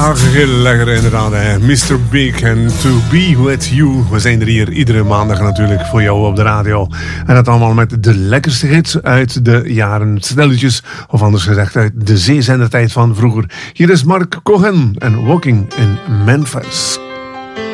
Heel lekker inderdaad, hè. Mr. Big en To Be With You. We zijn er hier iedere maandag natuurlijk voor jou op de radio. En dat allemaal met de lekkerste hits uit de jaren snelletjes. Of anders gezegd uit de zeezendertijd van vroeger. Hier is Mark Cohen en Walking in Memphis.